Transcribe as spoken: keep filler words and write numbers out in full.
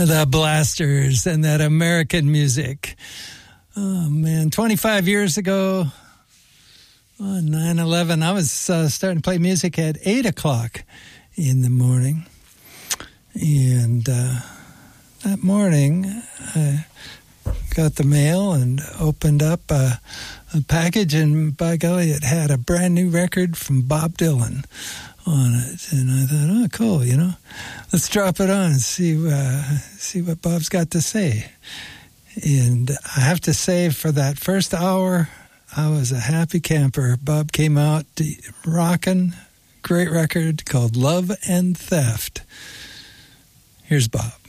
The Blasters and that American music. Oh, man. twenty-five years ago, on nine eleven, I was uh, starting to play music at eight o'clock in the morning. And uh, that morning, I got the mail and opened up a, a package, and by golly, it had a brand new record from Bob Dylan on it. And I thought, oh, cool, you know, let's drop it on and see, uh, see what Bob's got to say. And I have to say, for that first hour, I was a happy camper. Bob came out rocking, great record called Love and Theft. Here's Bob.